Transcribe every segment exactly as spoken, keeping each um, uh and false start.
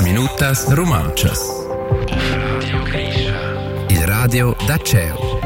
Las minutas romanchas. Il radio da C E U.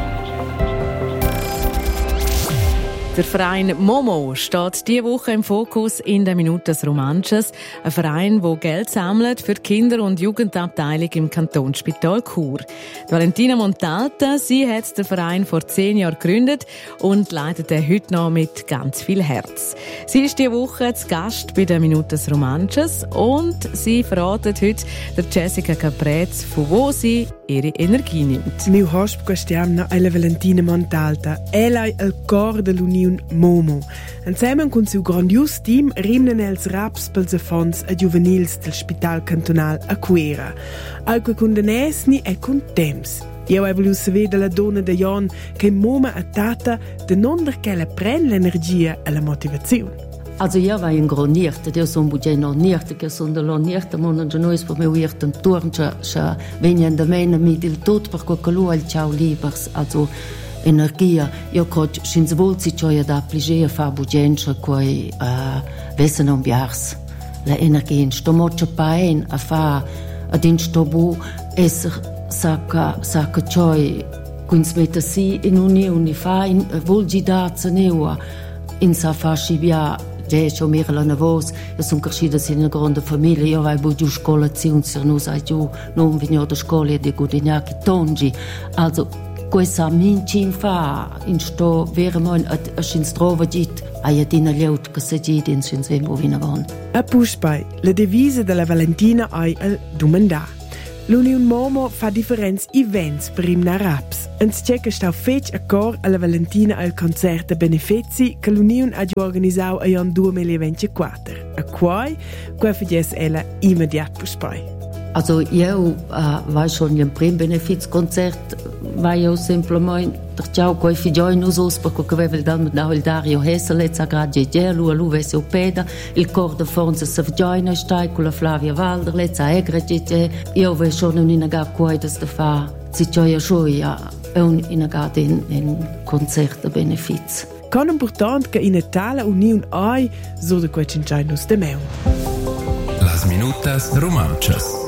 Der Verein Momo steht diese Woche im Fokus in den Minutes Romanches. Ein Verein, der Geld sammelt für die Kinder- und Jugendabteilung im Kantonsspital Chur. Die Valentina Montalta, sie hat den Verein vor zehn Jahren gegründet und leitet ihn heute noch mit ganz viel Herz. Sie ist diese Woche zu Gast bei den Minutes Romanches und sie verratet heute der Jessica Caprez, von wo sie ihre Energie nimmt. Meu hosp quest'anno è la Valentina Montalta. Ella è il cor dell'Unione Momo. Insieme con il suo grandioso team rimnen els raps pels affons e juvenils del Spital Cantonal a Cuera. Alco con denesni e con temps. Io ho voluto sapere dalla donna de Jan che Moma e Tata de non perché la prende l'energia e la motivazione. Also io vai in gronierte, io sono bugiano nierte, che sono della nierte, ma non noi per me uiert un turn, che che vengono da me mit il tot per quel lui al ciao libers, also energia. Io coach sin svolzi cioè da piacere fa bugenza coi vesse non biars. La energia in sto mocho pain a fa ad in sto bu esser sacca sacca cioè quins mette si in unione fa in volgi da neua in sa fasci via. Già ho mir la navos, io sono cresciuta in una grande famiglia, io avevo giù scolazione, se non sai giù, non venivo da scuola di Gudignacchi Tongi. Also, questa minci fa, in sto veramente, a sin strova git, a jadina liut, che se git in sin sembo vinavon. A Pushpai, la devise della Valentina è il domandà. L'Unione Momo fa differenze events per i raps. Ens c'è sta fece a cor alla Valentina al concerto benefici che l'Unione ha organizzato nel duemilaventiquattro. A quai, qua fagesse ella immediat puspai. Also io uh, vai schon im prim Benefizkonzert, vai io semplicemente per ciao coi figlioli nusos perché che aveva dal da il Dario Hesselez a grazie a lui lui vesse opeda il cordo forse se figlioina stai con la Flavia Valder lezza a grazie io ve schon in una ga qua da sta fa si gioia gioia è un in ga in in concerto benefiz. Con important che in tale unione ai so de quei cincai nus de meu. Las minutas romanchas.